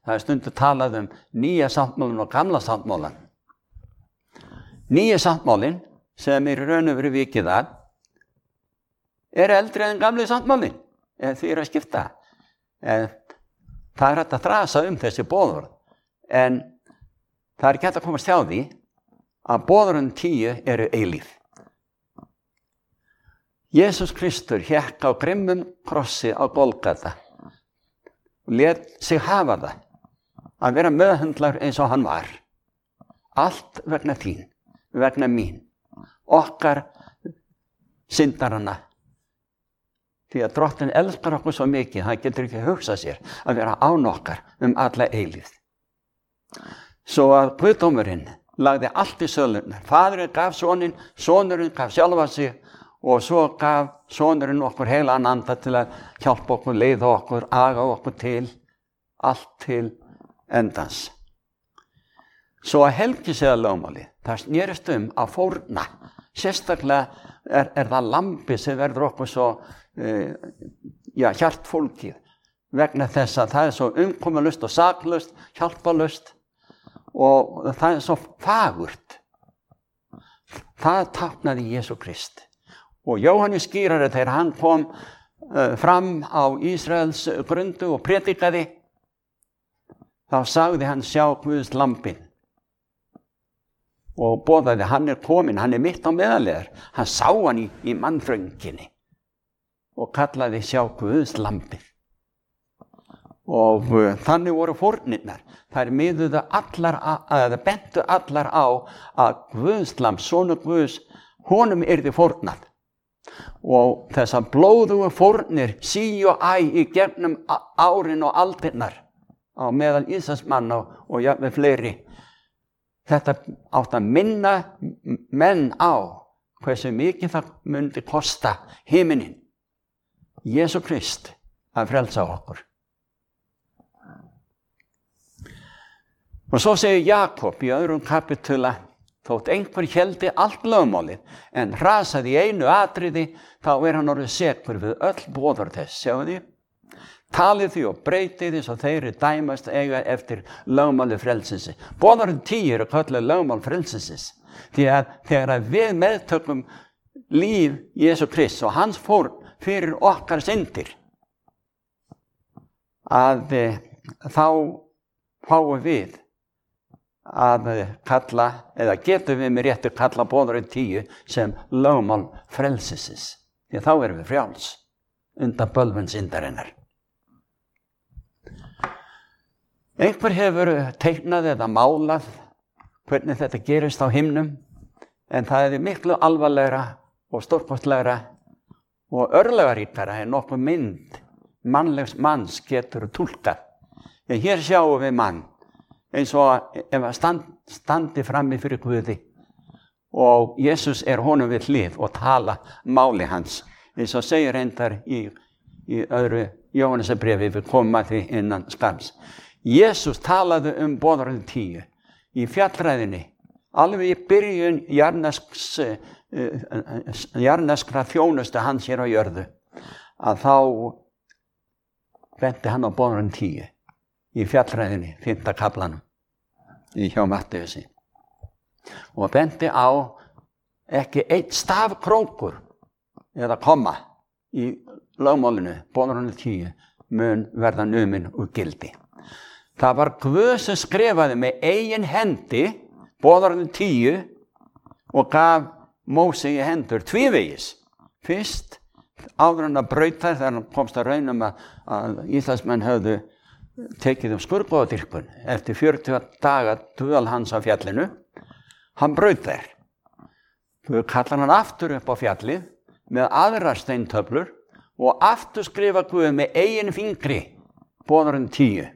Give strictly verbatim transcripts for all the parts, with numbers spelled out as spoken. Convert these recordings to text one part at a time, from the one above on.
Það er stundu talað um nýja sáttmálan og gamla sáttmálan. Nýja sáttmálin, sem er raun og veru vikið að, er eldri en gamli sáttmálin, eða því er að skipta. En það er hægt að þrasa um þessi boðorð, en það er ekki hægt að komast hjá því að boðorðin tíu eru eilíf. Jesús Kristur hékk á grimmum krossi á Golgata og lét sig hafa það að vera meðhöndlar eins og hann var. Allt vegna þín, vegna mín, okkar syndarana. Því að Drottinn elskar okkur svo mikið, hann getur ekki hugsað sér að vera án okkar um alla eilífð. Svo að Guðdómurinn lagði allt í sölurnar. Faðurinn gaf soninn, sonurinn gaf sjálfa sig og svo gaf sonurinn okkur heilagan anda til að hjálpa okkur, leiða okkur, aga okkur til, allt til endans. Svo að helgiseðalögmálið, það snerist um að fórna. Sérstaklega er, er það lambi sem verður okkur svo uh, já, hjartfólkið vegna þess að það er svo umkomulust og saklust, hjálpalust og það er svo fagurt. Það táknaði Jesú Krist. Og Jóhannes skýrari þegar hann kom uh, fram á Ísraels grundu og predikaði, þá sagði hann sjá Guðs lambinn og boðaði hann er kominn, hann er mitt á meðalegar. Hann sá hann í, í mannþrönginni og kallaði sjá Guðs lambið. Og uh, þannig voru fórnirnar. Þær miðuðu allar, að bentu allar á að Guðs lamb, sonur Guðs, honum yrði fórnað. Og þessar blóðugu fórnir sí og æ í gegnum árin og aldirnar á meðal Ísraelsmanna og, og jafnvel fleiri. Þetta átt að minna menn á hversu mikið það myndi kosta himinin, Jesú Krist, að frelsa okkur. Og svo segir Jakob í öðrum kapitula, þótt einhver héldi allt lögmálið en hrasaði í einu atriði, þá er hann orðið sekur við öll boðorð þess. Sjáu því? Talið því og breytið því svo þeir dæmast eiga eftir lögmáli frelsisins. Boðorðin tíu eru kölluð lögmál frelsisins. Því að þegar að við meðtökum líf Jesú Krists og hans fórn fyrir okkar syndir, að e, þá fáum við að kalla, eða getum við með réttu kalla boðorðin tíu sem lögmál frelsisins. Því þá erum við frjáls undan bölvun syndarinnar. Einhver hefur teiknað eða málað hvernig þetta gerist á himnum, en það er miklu alvarlegra og stórkostlegra og örlagaríkara en nokkuð mynd mannlegs manns getur túlkað. En hér sjáum við mann eins og ef að stand, standi frammi fyrir Guði og Jesús er honum við hlið og tala máli hans. Eins og segir reyndar í, í öðru Jóhannesarbréfi, við komum að því innan skamms. Jesús talaði um boðorðin tíu í fjallræðinni, alveg í byrjun jarðnesks, jarðneskra þjónustu hans hér á jörðu, að þá benti hann á boðorðin tíu í fjallræðinni, fimmta kaflanum í hjá Mattheusi, og benti á ekki einn stafkrókur eða komma í lögmálinu, boðorðin tíu, mun verða numinn úr gildi. Það var Guð sem skrifaði með eigin hendi boðorðin tíu og gaf Móse í hendur tvívegis. Fyrst áður en að brauta þegar hann komst að raunum að, að Íslandsmenn höfðu tekið um skurðgóðadýrkun eftir fjörutíu daga dvöl hans á fjallinu. Hann braut þær. Guð kallar hann aftur upp á fjallið með aðrar steintöflur og aftur skrifa Guð með eigin fingri boðorðin tíu.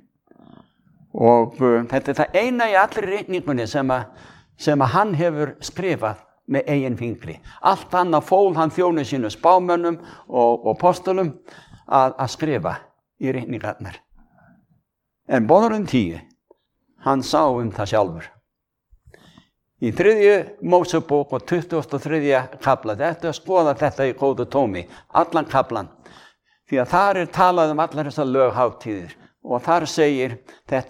Og uh, þetta er það eina í allri ritningunni sem að, sem að hann hefur skrifað með eigin fingri. Allt annað fól hann þjónu sínu spámönnum og, og postulum að, að skrifa í ritningarnar. En boðorðin tíu, hann sá um það sjálfur. Í þriðju Mósebók og tuttugasta og þriðja kafla, þetta er að skoða þetta í góðu tómi, allan kaflan. Því að þar er talað um allar þessar löghátíðir. Og þar segir, þetta